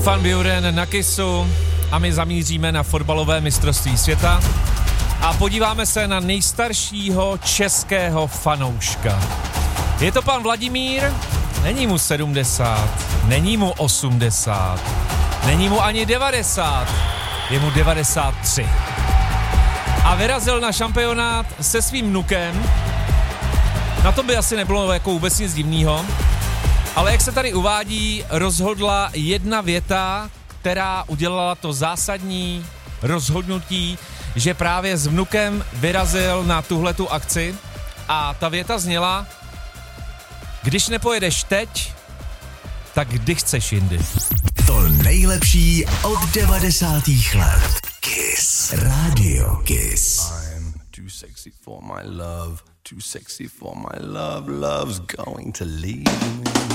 Van Buren na Kissu a my zamíříme na fotbalové mistrovství světa a podíváme se na nejstaršího českého fanouška. Je to pan Vladimír, není mu 70, není mu 80, není mu ani 90, je mu 93. A vyrazil na šampionát se svým vnukem. Na tom by asi nebylo jako vůbec nic divného. Ale jak se tady uvádí, rozhodla jedna věta, která udělala to zásadní rozhodnutí, že právě s vnukem vyrazil na tuhletu akci. A ta věta zněla: když nepojedeš teď, tak kdy chceš jindy. To nejlepší od 90. let. Kiss. Radio Kiss. I'm too sexy for my love. Too sexy for my love. Love's going to leave me.